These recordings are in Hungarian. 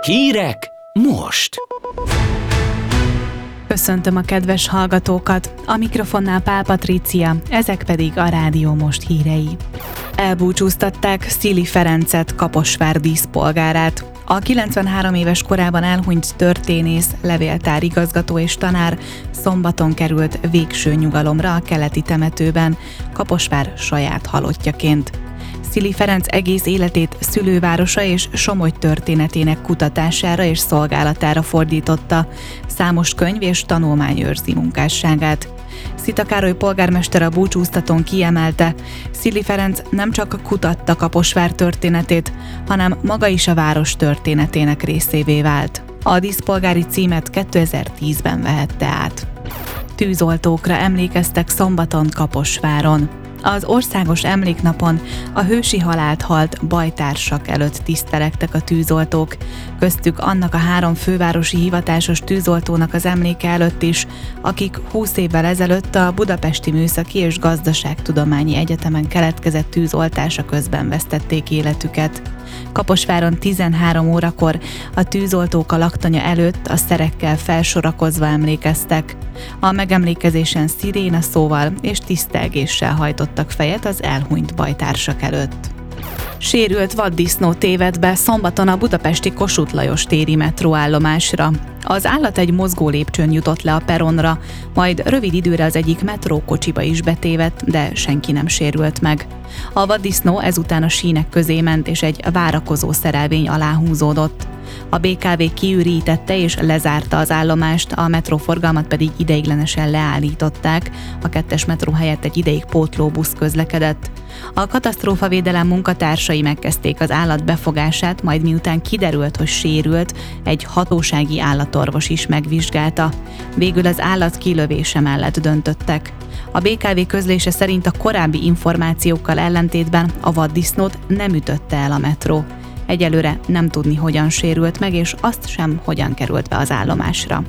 Hírek most! Köszöntöm a kedves hallgatókat, a mikrofonnál Pál Patrícia, ezek pedig a Rádió Most hírei. Elbúcsúztatták Szili Ferencet, Kaposvár díszpolgárát. A 93 éves korában elhunyt történész, levéltár igazgató és tanár szombaton került végső nyugalomra a keleti temetőben, Kaposvár saját halottjaként. Szili Ferenc egész életét szülővárosa és Somogy történetének kutatására és szolgálatára fordította, számos könyv és tanulmány őrzi munkásságát. Szita Károly polgármester a búcsúztatón kiemelte, Szili Ferenc nem csak kutatta Kaposvár történetét, hanem maga is a város történetének részévé vált. A díszpolgári címet 2010-ben vehette át. Tűzoltókra emlékeztek szombaton Kaposváron. Az országos emléknapon a hősi halált halt bajtársak előtt tisztelegtek a tűzoltók, köztük annak a 3 fővárosi hivatásos tűzoltónak az emléke előtt is, akik 20 évvel ezelőtt a Budapesti Műszaki és Gazdaságtudományi Egyetemen keletkezett tűzoltása közben vesztették életüket. Kaposváron 13 órakor a tűzoltók a laktanya előtt a szerekkel felsorakozva emlékeztek. A megemlékezésen sziréna szóval és tisztelgéssel hajtottak fejet az elhunyt bajtársak előtt. Sérült vaddisznó tévedt be szombaton a budapesti Kossuth Lajos téri metróállomásra. Az állat egy mozgó lépcsőn jutott le a perronra, majd rövid időre az egyik metrókocsiba is betévedt, de senki nem sérült meg. A vaddisznó ezután a sínek közé ment és egy várakozó szerelvény alá húzódott. A BKV kiürítette és lezárta az állomást, a metróforgalmat pedig ideiglenesen leállították, a 2-es metró helyett egy ideig pótlóbusz közlekedett. A katasztrófavédelem munkatársai megkezdték az állat befogását, majd miután kiderült, hogy sérült, egy hatósági állatorvos is megvizsgálta. Végül az állat kilövése mellett döntöttek. A BKV közlése szerint a korábbi információkkal ellentétben a vaddisznót nem ütötte el a metró. Egyelőre nem tudni, hogyan sérült meg, és azt sem, hogyan került be az állomásra.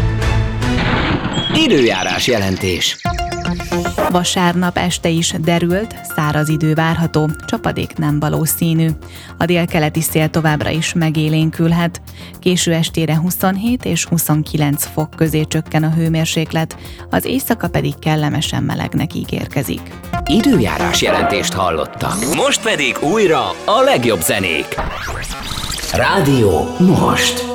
Időjárás jelentés. Vasárnap este is derült, száraz idő várható, csapadék nem valószínű. A délkeleti szél továbbra is megélénkülhet. Késő estére 27 és 29 fok közé csökken a hőmérséklet, az éjszaka pedig kellemesen melegnek ígérkezik. Időjárás jelentést hallottak. Most pedig újra a legjobb zenék. Rádió Most.